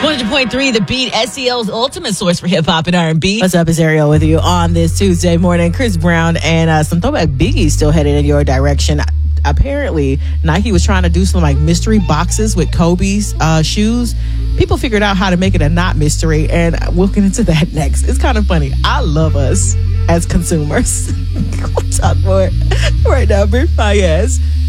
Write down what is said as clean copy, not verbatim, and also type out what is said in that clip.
100.3 The Beat, SEL's ultimate source for hip-hop and R&B. What's up, it's Ariel with you on this Tuesday morning. Chris Brown and some throwback Biggie still headed in your direction. Apparently, Nike was trying to do some like mystery boxes with Kobe's shoes. People figured out how to make it a not mystery, and we'll get into that next. It's kind of funny. I love us as consumers. We'll talk more right now. Brit Fayez.